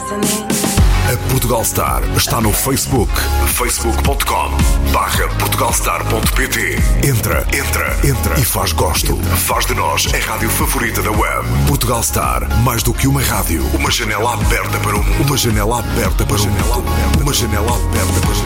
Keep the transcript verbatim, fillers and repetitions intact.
listening. A Portugal Star está no Facebook. facebook ponto com barra portugalstar ponto pt. Entra, entra, entra e faz gosto. Faz de nós a rádio favorita da web. Portugal Star, mais do que uma rádio. Uma janela aberta para o mundo. Uma janela aberta para o mundo. Uma janela aberta para o mundo.